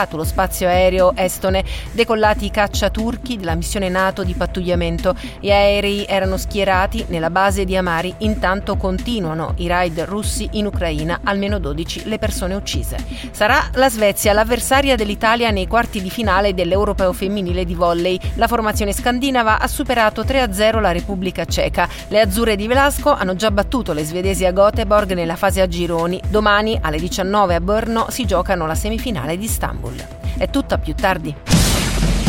lo spazio aereo estone, decollati i caccia turchi della missione NATO di pattugliamento. Gli aerei erano schierati nella base di Amari, intanto continuano i raid russi in Ucraina, almeno 12 le persone uccise. Sarà la Svezia l'avversaria dell'Italia nei quarti di finale dell'Europeo femminile di volley. La formazione scandinava ha superato 3-0 la Repubblica Ceca. Le azzurre di Velasco hanno già battuto le svedesi a Göteborg nella fase a gironi. Domani alle 19 a Brno si giocano la semifinale di Istanbul. È tutto, a più tardi.